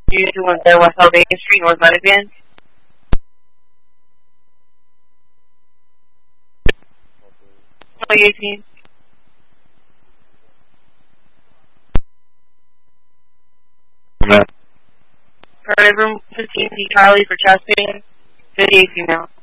You 210 West Albania Street, North Lothian. 2018. Room 15 Charlie for chest pain. 58 female.